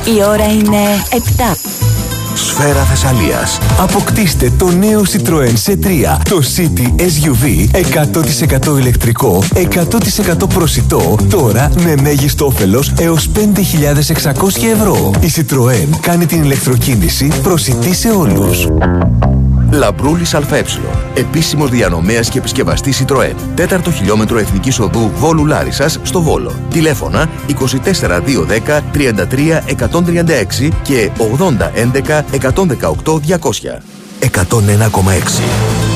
Η ώρα είναι 7. Σφαίρα Θεσσαλίας. Αποκτήστε το νέο Citroën C3, το City SUV 100% ηλεκτρικό, 100% προσιτό, τώρα με μέγιστο όφελος έως 5.600 ευρώ. Η Citroën κάνει την ηλεκτροκίνηση προσιτή σε όλους. Λαμπρούλης ΑΕ. Επίσημος διανομέας και επισκευαστής Citroën. 4ο χιλιόμετρο Εθνικής Οδού Βόλου Λάρισσας στο Βόλο. Τηλέφωνα 24210 33 136 και 80 11 118 200. 101,6